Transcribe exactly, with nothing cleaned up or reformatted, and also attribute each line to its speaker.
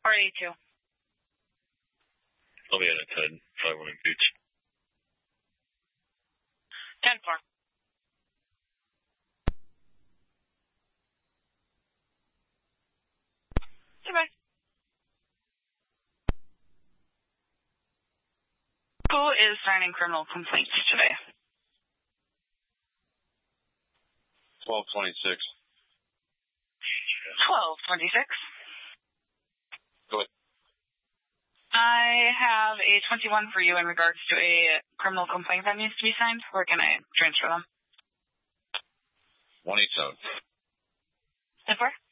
Speaker 1: four eighty-two.
Speaker 2: I'll be at a ten, five one Gooch.
Speaker 1: ten four. Goodbye. Who is signing criminal complaints today?
Speaker 2: twelve twenty-six.
Speaker 1: twelve twenty-six.
Speaker 2: Go ahead.
Speaker 1: I have a twenty-one for you in regards to a criminal complaint that needs to be signed. Where can I transfer them?
Speaker 2: one eighty-seven.
Speaker 1: ten four.